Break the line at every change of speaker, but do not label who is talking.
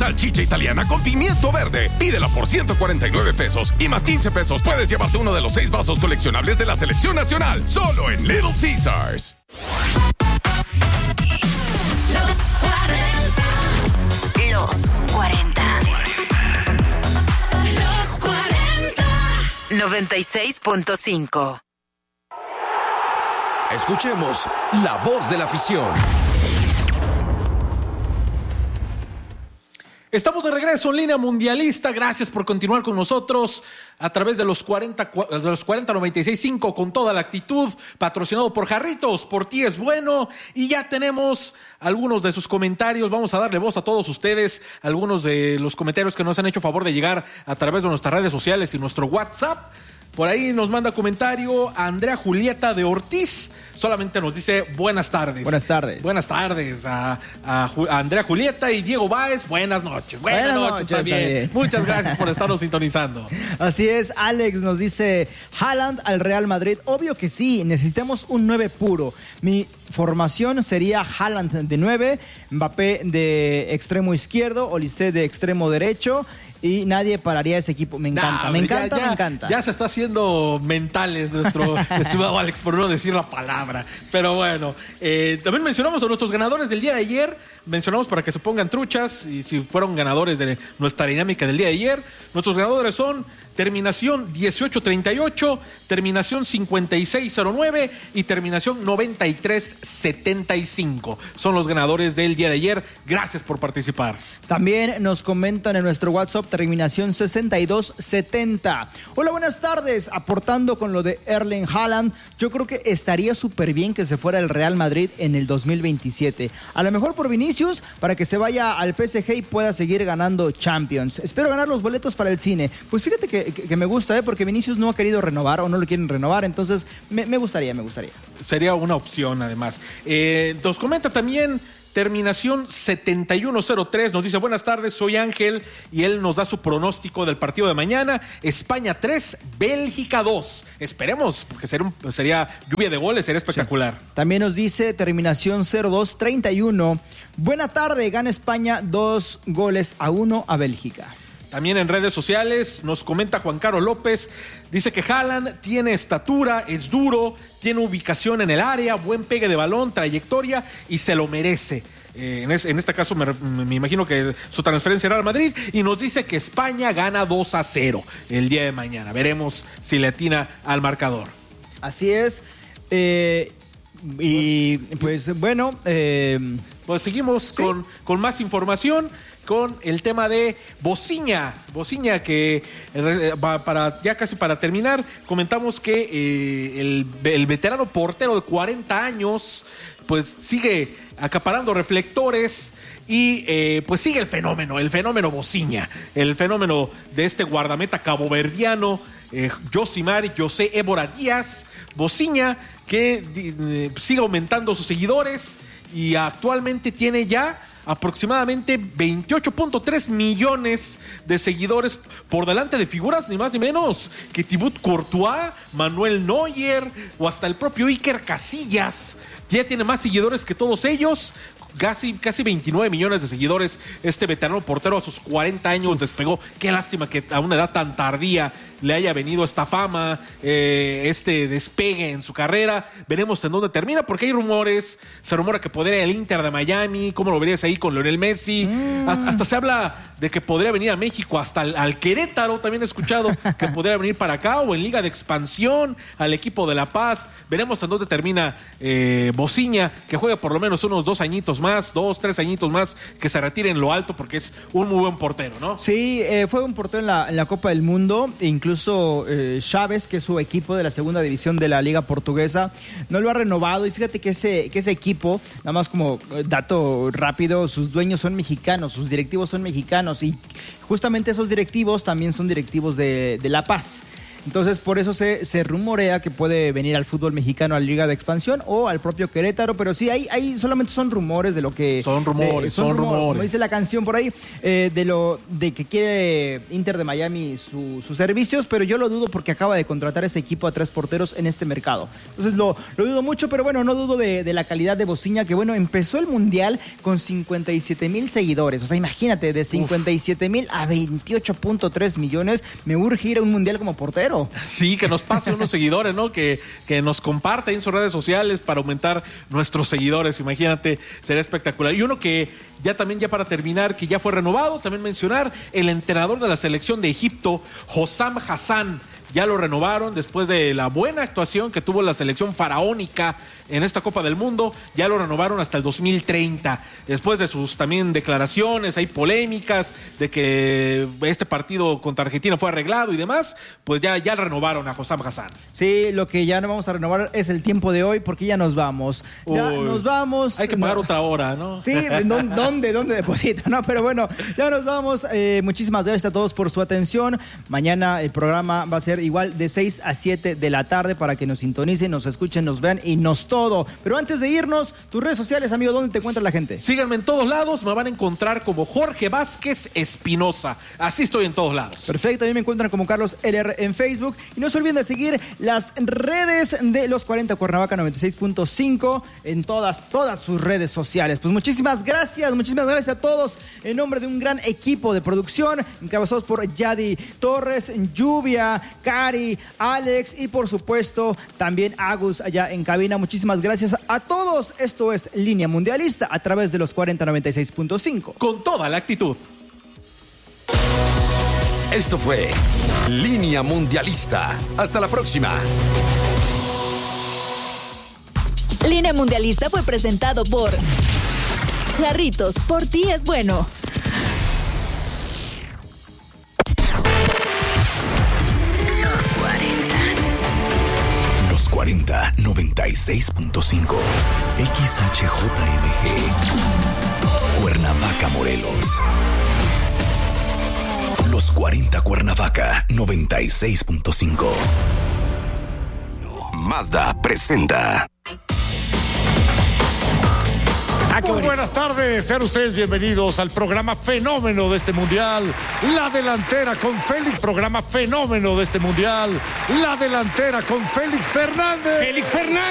salchicha italiana con pimiento verde. Pídela por 149 pesos y más 15 pesos puedes llevarte uno de los 6 vasos coleccionables de la selección nacional. Solo en Little Caesars.
Los 40. Los 40. 96.5.
Escuchemos la voz de la afición.
Estamos de regreso en Línea Mundialista. Gracias por continuar con nosotros a través de los 40-96.5 con toda la actitud, patrocinado por Jarritos, por ti es bueno. Y ya tenemos algunos de sus comentarios. Vamos a darle voz a todos ustedes, algunos de los comentarios que nos han hecho favor de llegar a través de nuestras redes sociales y nuestro WhatsApp. Por ahí nos manda comentario a Andrea Julieta de Ortiz. Solamente nos dice buenas tardes.
Buenas tardes.
Buenas tardes a Andrea Julieta y Diego Báez. Buenas noches. Buenas noches también. Muchas gracias por estarnos sintonizando.
Así es, Alex nos dice Haaland al Real Madrid. Obvio que sí, necesitamos un 9 puro. Mi formación sería Haaland de 9, Mbappé de extremo izquierdo, Olise de extremo derecho. Y nadie pararía ese equipo. Me encanta, me encanta.
Ya se está haciendo mentales nuestro estimado Alex, por no decir la palabra. Pero bueno, también mencionamos a nuestros ganadores del día de ayer. Mencionamos para que se pongan truchas y si fueron ganadores de nuestra dinámica del día de ayer. Nuestros ganadores son terminación 1838, terminación 5609 y terminación 9375. Son los ganadores del día de ayer. Gracias por participar.
También nos comentan en nuestro WhatsApp, terminación 6270. Hola, buenas tardes. Aportando con lo de Erling Haaland, yo creo que estaría súper bien que se fuera el Real Madrid en el 2027. A lo mejor por Vinicius, para que se vaya al PSG y pueda seguir ganando Champions. Espero ganar los boletos para el cine. Pues fíjate que me gusta, porque Vinicius no ha querido renovar o no lo quieren renovar, entonces me gustaría.
Sería una opción, además. Nos comenta también terminación 7103, nos dice buenas tardes, soy Ángel y él nos da su pronóstico del partido de mañana. España 3, Bélgica 2. Esperemos, porque sería lluvia de goles, sería espectacular.
Sí. También nos dice terminación 0231, buena tarde, gana España 2-1 a Bélgica.
También en redes sociales nos comenta Juan Carlos López, dice que Haaland tiene estatura, es duro, tiene ubicación en el área, buen pegue de balón, trayectoria y se lo merece. En este caso me imagino que su transferencia era al Madrid y nos dice que España gana 2-0 el día de mañana. Veremos si le atina al marcador.
Así es. Y pues bueno...
pues seguimos ¿sí? con más información. Con el tema de Bociña que ya casi para terminar, comentamos que el veterano portero de 40 años pues sigue acaparando reflectores y pues sigue el fenómeno Bociña, el fenómeno de este guardameta caboverdiano, Josimar José Évora Díaz. Bociña que sigue aumentando sus seguidores y actualmente tiene ya aproximadamente 28.3 millones de seguidores por delante de figuras ni más ni menos que Thibaut Courtois, Manuel Neuer o hasta el propio Iker Casillas. Ya tiene más seguidores que todos ellos. Casi 29 millones de seguidores. Este veterano portero a sus 40 años despegó. Qué lástima que a una edad tan tardía le haya venido esta fama, este despegue en su carrera. Veremos en dónde termina, porque hay rumores. Se rumora que podría ir al Inter de Miami. ¿Cómo lo verías ahí con Lionel Messi? Hasta se habla de que podría venir a México, hasta al Querétaro. También he escuchado que podría venir para acá, o en Liga de Expansión, al equipo de La Paz. Veremos en dónde termina Bociña, que juegue por lo menos unos 2 añitos más, 3 añitos más, que se retire en lo alto, porque es un muy buen portero, ¿no?
Sí, fue un portero en la Copa del Mundo. Incluso Chávez, que es su equipo de la segunda división de la Liga Portuguesa, no lo ha renovado. Y fíjate que ese equipo, nada más como dato rápido, sus dueños son mexicanos, sus directivos son mexicanos, y justamente esos directivos también son directivos de La Paz. Entonces, por eso se rumorea que puede venir al fútbol mexicano, a la Liga de Expansión o al propio Querétaro, pero sí, ahí solamente son rumores de lo que...
Son rumores.
Como dice la canción por ahí, de que quiere Inter de Miami sus servicios, pero yo lo dudo porque acaba de contratar ese equipo a 3 porteros en este mercado. Entonces lo dudo mucho, pero bueno, no dudo de la calidad de Bociña, que bueno, empezó el Mundial con 57,000 seguidores. O sea, imagínate, de 57,000 a 28.3 millones, me urge ir a un Mundial como portero.
Sí, que nos pase unos seguidores, ¿no? Que nos comparte en sus redes sociales para aumentar nuestros seguidores. Imagínate, sería espectacular. Y uno que ya para terminar, que ya fue renovado, también mencionar el entrenador de la selección de Egipto, Hossam Hassan. Ya lo renovaron después de la buena actuación que tuvo la selección faraónica en esta Copa del Mundo. Ya lo renovaron hasta el 2030. Después de sus también declaraciones, hay polémicas de que este partido contra Argentina fue arreglado y demás, pues ya renovaron a Hossam Hassan.
Sí, lo que ya no vamos a renovar es el tiempo de hoy porque ya nos vamos. Nos vamos.
Hay que pagar otra hora, ¿no?
Sí, ¿dónde deposito? No, pero bueno, ya nos vamos. Muchísimas gracias a todos por su atención. Mañana el programa va a ser igual de 6 a 7 de la tarde para que nos sintonicen, nos escuchen, nos vean y nos todo. Pero antes de irnos, tus redes sociales, amigo, ¿dónde te encuentra la gente?
Síganme en todos lados, me van a encontrar como Jorge Vázquez Espinosa. Así estoy en todos lados.
Perfecto, a mí me encuentran como Carlos LR en Facebook. Y no se olviden de seguir las redes de Los 40 Cuernavaca 96.5 en todas sus redes sociales. Pues muchísimas gracias a todos en nombre de un gran equipo de producción encabezados por Yadi Torres, Lluvia, Cari, Alex y por supuesto también Agus allá en cabina. Muchísimas gracias a todos. Esto es Línea Mundialista a través de Los 40 96.5.
Con toda la actitud.
Esto fue Línea Mundialista. Hasta la próxima.
Línea Mundialista fue presentado por Jarritos, por ti es bueno.
Los 40 96.5 XHJMG Cuernavaca, Morelos. Los 40 Cuernavaca 96.5. Mazda presenta.
Muy buenas tardes, sean ustedes bienvenidos al programa fenómeno de este mundial, La Delantera con Félix, programa fenómeno de este mundial, La Delantera con Félix Fernández.